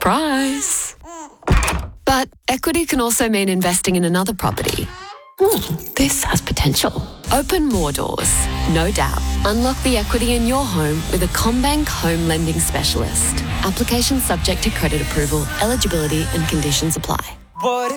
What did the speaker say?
Surprise! But equity can also mean investing in another property. This has potential. Open more doors, no doubt. Unlock the equity in your home with a CommBank home lending specialist. Application subject to credit approval, eligibility and conditions apply. What if